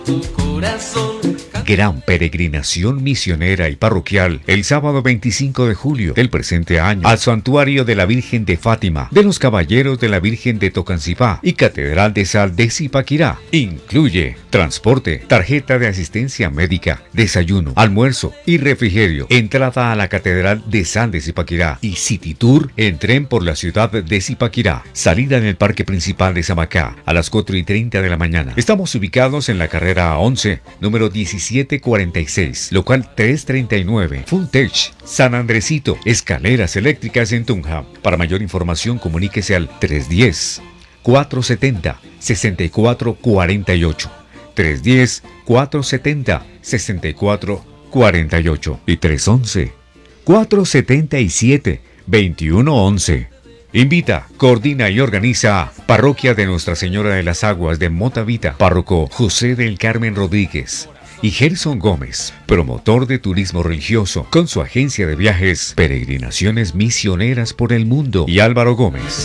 Tu corazón. Gran peregrinación misionera y parroquial el sábado 25 de julio del presente año al Santuario de la Virgen de Fátima, de los Caballeros de la Virgen de Tocancipá y Catedral de Sal de Zipaquirá. Incluye transporte, tarjeta de asistencia médica, desayuno, almuerzo y refrigerio, entrada a la Catedral de Sal de Zipaquirá y City Tour en tren por la ciudad de Zipaquirá. Salida en el Parque Principal de Samacá a las 4:30 de la mañana. Estamos ubicados en la carrera 11, número 1746, local 339, Full Tech, San Andresito, escaleras eléctricas en Tunja. Para mayor información comuníquese al 310-470-6448, 310-470-6448 y 311-477-2111. Invita, coordina y organiza Parroquia de Nuestra Señora de las Aguas de Motavita, párroco José del Carmen Rodríguez y Gerson Gómez, promotor de turismo religioso con su agencia de viajes Peregrinaciones Misioneras por el Mundo, y Álvaro Gómez.